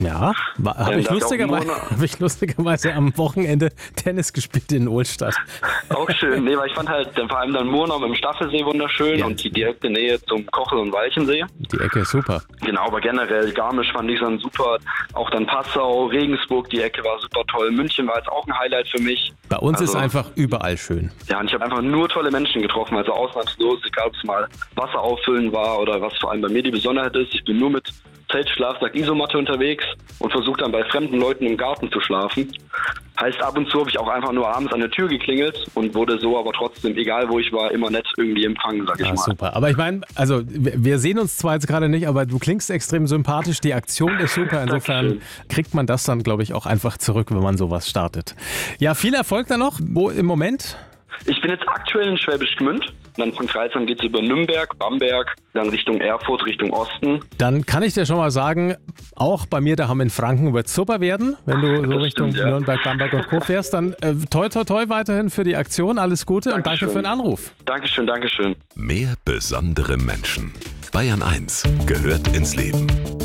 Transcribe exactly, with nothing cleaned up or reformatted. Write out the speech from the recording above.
Ja, habe Ähm, ich, da ist auch lustigerweise, Mona- hab ich lustigerweise am Wochenende Tennis gespielt in Ohlstadt. Auch schön. Nee, weil ich fand halt äh, vor allem dann Murnau im Staffelsee wunderschön Ja. und die direkte Nähe zum Kochel- und Walchensee. Die Ecke ist super. Genau, aber generell Garmisch fand ich dann super. Auch dann Passau, Regensburg, die Ecke war super toll. München war jetzt auch ein Highlight für mich. Bei uns Also, ist einfach überall schön. Ja, und ich habe einfach nur tolle Menschen getroffen, also ausnahmslos, egal ob es mal Wasser auffüllen war oder was vor allem bei mir die Besonderheit ist. Ich bin nur mit Zelt, Schlafsack, Isomatte unterwegs und versuche dann bei fremden Leuten im Garten zu schlafen. Heißt, ab und zu habe ich auch einfach nur abends an der Tür geklingelt und wurde so aber trotzdem, egal wo ich war, immer nett irgendwie empfangen, sag ich Ja, mal. super. Aber ich meine, also wir wir sehen uns zwar jetzt gerade nicht, aber du klingst extrem sympathisch. Die Aktion ist super. Insofern Dankeschön. kriegt man das dann, glaube ich, auch einfach zurück, wenn man sowas startet. Ja, viel Erfolg dann noch. Wo im Moment? Ich bin jetzt aktuell in Schwäbisch Gmünd. Dann von Kreuzheim geht es über Nürnberg, Bamberg, dann Richtung Erfurt, Richtung Osten. Dann kann ich dir schon mal sagen, auch bei mir daheim in Franken wird es super werden. Wenn du so Das Richtung stimmt, ja. Nürnberg, Bamberg und Co. fährst, dann äh, toi, toi, toi weiterhin für die Aktion. Alles Gute und danke Dankeschön. für den Anruf. Dankeschön, Dankeschön. Mehr besondere Menschen. Bayern eins gehört ins Leben.